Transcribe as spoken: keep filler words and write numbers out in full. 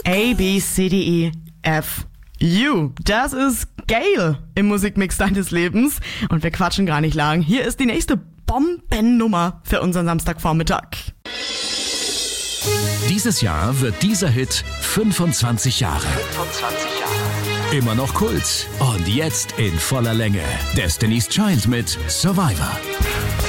A, B, C, D, E, F, U. Das ist Gayle im Musikmix deines Lebens. Und wir quatschen gar nicht lang. Hier ist die nächste Bombennummer für unseren Samstagvormittag. Dieses Jahr wird dieser Hit fünfundzwanzig Jahre. fünfundzwanzig Jahre. Immer noch Kult. Und jetzt in voller Länge. Destiny's Child mit Survivor.